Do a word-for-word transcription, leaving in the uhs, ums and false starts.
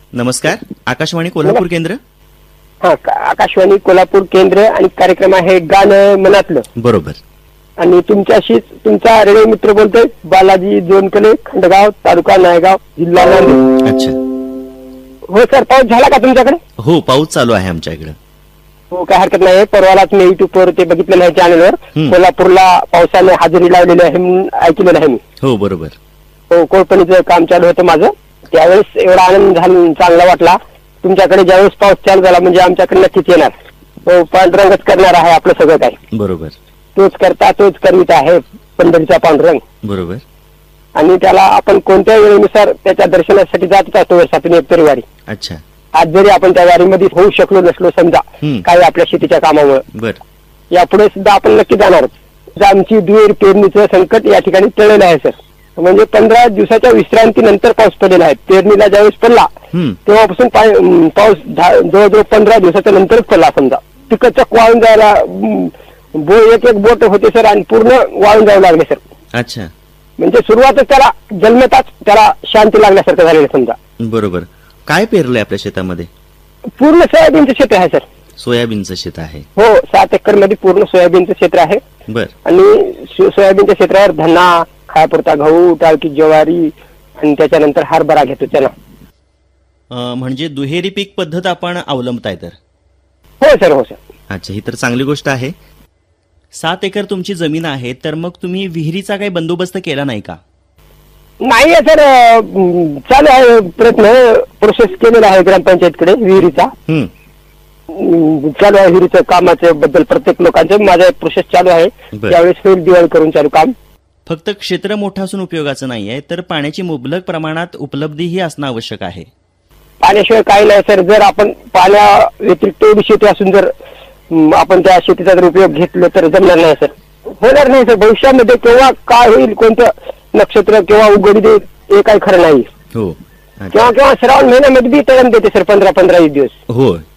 नमस्कार. आकाशवाणी कोल्हापूर केंद्र. हा, आकाशवाणी कोल्हापूर केंद्र आणि कार्यक्रम आहे गाणं मनातलं. बरोबर. आणि तुमच्याशी तुमचा रेडिओ मित्र बोलतोय बालाजी जोनकले, खंडगाव, तालुका नायगाव, जिल्हा नांदेड. अच्छा. हो सर, पाऊस झाला का तुमच्याकडे? हो, पाऊस चालू आहे आमच्या इकडे. हो, काय हरकत नाही. परवालाच मी युट्यूबवर ते बघितलेलं आहे चॅनलवर. कोल्हापूरला पावसाने हजेरी लावलेली आहे म्हणून ऐकलेलं आहे मी. हो बरोबर. हो, कोळपणीचं काम चालू होतं माझं. त्यावेळेस एवढा आनंद झाला, चांगला वाटला. तुमच्याकडे ज्यावेळेस पाऊस चालू झाला म्हणजे आमच्याकडे नक्कीच येणार. हो, पांडुरंगच करणार आहे आपलं सगळं काही. बरोबर. तोच करता तोच करीत आहे पंढरीचा पांडुरंग. बरोबर. आणि त्याला आपण कोणत्या वेळेनुसार त्याच्या दर्शनासाठी जात असतो वर्षातून एक तरी वारी. अच्छा. आज जरी आपण त्या वारीमध्ये होऊ शकलो नसलो समजा काही आपल्या शेतीच्या कामामुळे, बर, यापुढे सुद्धा आपण नक्की जाणार. आमची दुहेर पेरणीचं संकट या ठिकाणी टळलेलं आहे सर. म्हणजे पंधरा दिवसाच्या विश्रांतीनंतर पाऊस पडलेला आहे. पेरणीला ज्यावेळेस पडला तेव्हापासून पाऊस जवळजवळ पंधरा दिवसाच्या नंतरच पडला. समजा पिकं चक वाळून जायला बो एक एक बोट होते सर आणि पूर्ण वाळून जाऊ लागले सर. अच्छा. म्हणजे सुरुवातच त्याला जन्मताच त्याला शांती लागल्यासारखं झालेलं समजा. बरोबर. काय पेरलंय आपल्या शेतामध्ये? पूर्ण सोयाबीनचं क्षेत्र आहे सर. सोयाबीनचं शेत आहे? हो, सात एकर मध्ये पूर्ण सोयाबीनचं क्षेत्र आहे. बर. आणि सोयाबीनच्या क्षेत्रावर धना, खायापुरता गहू, टाळकी ज्वारी आणि त्याच्यानंतर हरभरा घेतो त्याला. म्हणजे दुहेरी पीक पद्धत आपण अवलंबताय तर? हो सर, हो सर. अच्छा, ही तर चांगली गोष्ट आहे. सात एकर तुमची जमीन आहे, तर मग तुम्ही विहिरीचा काही बंदोबस्त केला नाही का? नाही सर, चालू आहे प्रयत्न, प्रोसेस केलेला आहे ग्रामपंचायतकडे विहिरीचा. चालू आहे विहिरीचं कामाच्या बद्दल प्रत्येक लोकांचं माझा प्रोसेस चालू आहे. त्यावेळेस फेर दिवाळी करून चालू काम. फक्त क्षेत्र मोठं असून उपयोगाचं नाहीये, तर पाण्याची मुबलक प्रमाणात उपलब्धीही असणं आवश्यक आहे. पाण्याशिवाय काही नाही सर. जर आपण पाण्या व्यतिरिक्त एवढी शेती असून जर आपण त्या शेतीचा जर उपयोग घेतला तर जमणार नाही सर. होणार नाही सर. भविष्यामध्ये केव्हा काय होईल, कोणतं नक्षत्र केव्हा उघडी देईल हे काही खरं नाही. हो. केव्हा केव्हा श्रावण महिन्यामध्ये बी तळण देते सर, पंधरा पंधरा वीस दिवस. हो.